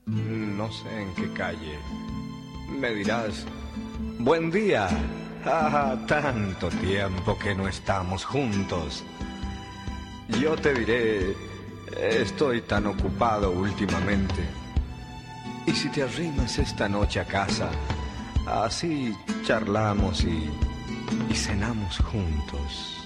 No sé en qué calle. Me dirás, buen día. Ah, tanto tiempo que no estamos juntos. Yo te diré, estoy tan ocupado últimamente. Y si te arrimas esta noche a casa, así charlamos y cenamos juntos.